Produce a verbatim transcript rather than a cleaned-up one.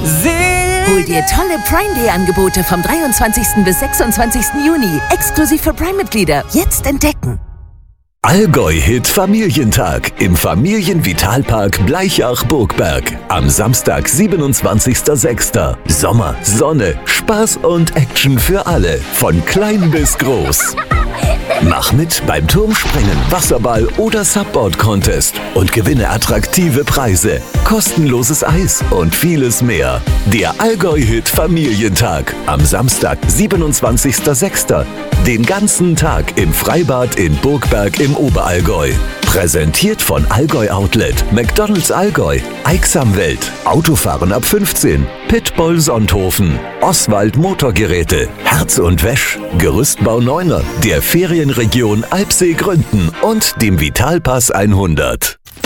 Hol dir tolle Prime Day Angebote vom dreiundzwanzigsten bis sechsundzwanzigsten Juni. Exklusiv für Prime-Mitglieder. Jetzt entdecken. Allgäu-Hit Familientag im Familienvitalpark Bleichach-Burgberg. Am Samstag, siebenundzwanzigsten sechsten Sommer, Sonne, Spaß und Action für alle. Von klein bis groß. Mach mit beim Turmspringen, Wasserball oder Subboard-Contest und gewinne attraktive Preise, kostenloses Eis und vieles mehr. Der Allgäu-Hit Familientag am Samstag, siebenundzwanzigsten sechsten Den ganzen Tag im Freibad in Burgberg im Oberallgäu. Präsentiert von Allgäu Outlet, McDonald's Allgäu, Eichsamwelt, Autofahren ab fünfzehn, Pitbull Sonthofen, Oswald Motorgeräte, Herz und Wäsch, Gerüstbau Neuner, der Ferienregion Alpsee Gründen und dem Vitalpass hundert.